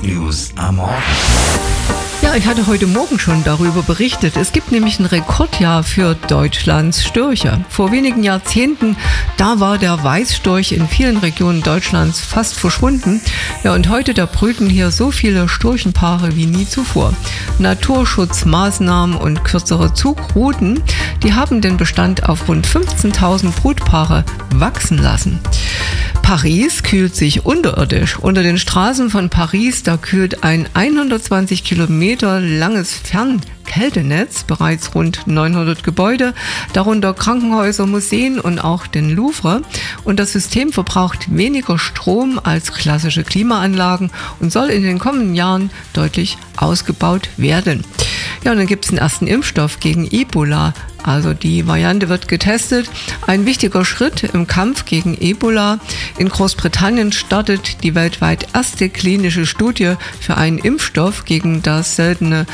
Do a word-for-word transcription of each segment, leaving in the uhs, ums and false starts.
Fake-News am Morgen. Ja, ich hatte heute Morgen schon darüber berichtet. Es gibt nämlich ein Rekordjahr für Deutschlands Störche. Vor wenigen Jahrzehnten, da war der Weißstorch in vielen Regionen Deutschlands fast verschwunden. Ja, und heute, da brüten hier so viele Storchenpaare wie nie zuvor. Naturschutzmaßnahmen und kürzere Zugrouten, die haben den Bestand auf rund fünfzehntausend Brutpaare wachsen lassen. Paris kühlt sich unterirdisch. Unter den Straßen von Paris, da kühlt ein hundertzwanzig Kilometer langes Fernkältenetz bereits rund neunhundert Gebäude, darunter Krankenhäuser, Museen und auch den Louvre. Und das System verbraucht weniger Strom als klassische Klimaanlagen und soll in den kommenden Jahren deutlich ausgebaut werden. Ja, und dann gibt es einen ersten Impfstoff gegen Ebola. Also die Variante wird getestet. Ein wichtiger Schritt im Kampf gegen Ebola. In Großbritannien startet die weltweit erste klinische Studie für einen Impfstoff gegen das seltene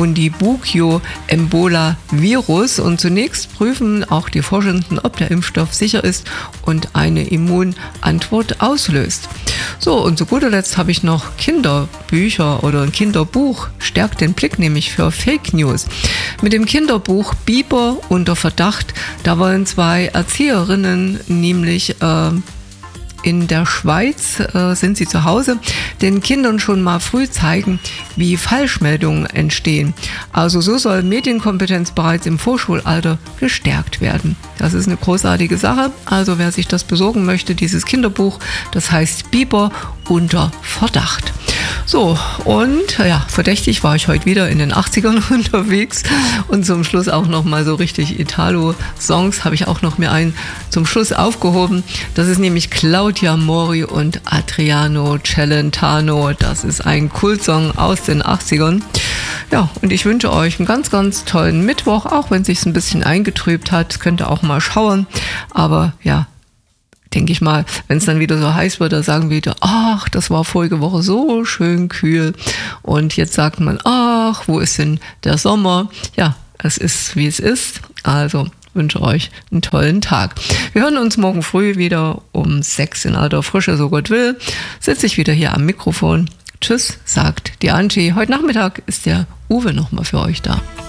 Bundibugyo-Ebola-Virus. Und zunächst prüfen auch die Forschenden, ob der Impfstoff sicher ist und eine Immunantwort auslöst. So, und zu guter Letzt habe ich noch Kinderbücher oder ein Kinderbuch. Stärkt den Blick nämlich für Fake News. Mit dem Kinderbuch Biber unter Verdacht, da wollen zwei Erzieherinnen nämlich äh, in der Schweiz, äh, sind sie zu Hause, den Kindern schon mal früh zeigen, wie Falschmeldungen entstehen. Also so soll Medienkompetenz bereits im Vorschulalter gestärkt werden. Das ist eine großartige Sache. Also wer sich das besorgen möchte, dieses Kinderbuch, das heißt Biber unter Verdacht. So, und ja, verdächtig war ich heute wieder in den achtzigern unterwegs und zum Schluss auch noch mal so richtig Italo-Songs habe ich auch noch mir einen zum Schluss aufgehoben. Das ist nämlich Claudia Mori und Adriano Celentano. Das ist ein Kultsong aus den achtzigern. Ja, und ich wünsche euch einen ganz, ganz tollen Mittwoch, auch wenn es sich ein bisschen eingetrübt hat. Könnt ihr auch mal schauen, aber ja, denke ich mal, wenn es dann wieder so heiß wird, da sagen wir wieder, ach, das war vorige Woche so schön kühl. Und jetzt sagt man, ach, wo ist denn der Sommer? Ja, es ist, wie es ist. Also wünsche euch einen tollen Tag. Wir hören uns morgen früh wieder um sechs in alter Frische, so Gott will. Sitze ich wieder hier am Mikrofon. Tschüss, sagt die Angie. Heute Nachmittag ist der Uwe nochmal für euch da.